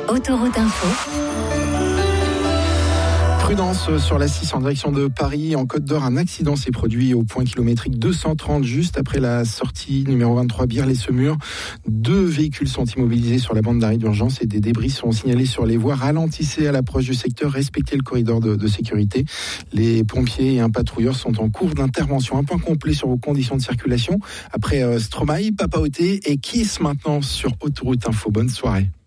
Autoroute Info. Prudence sur la 6 en direction de Paris. En Côte d'Or, un accident s'est produit au point kilométrique 230, juste après la sortie numéro 23 Birles-les-Semurs. 2 véhicules sont immobilisés sur la bande d'arrêt d'urgence et des débris sont signalés sur les voies. Ralentissez à l'approche du secteur, respectez le corridor de sécurité. Les pompiers et un patrouilleur sont en cours d'intervention. Un point complet sur vos conditions de circulation après Stromae, Papa Oté et Kiss maintenant sur Autoroute Info. Bonne soirée.